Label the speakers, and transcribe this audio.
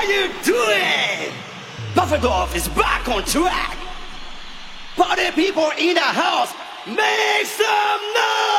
Speaker 1: How you doing? Puffendorf is back on track. Party people in the house, make some noise!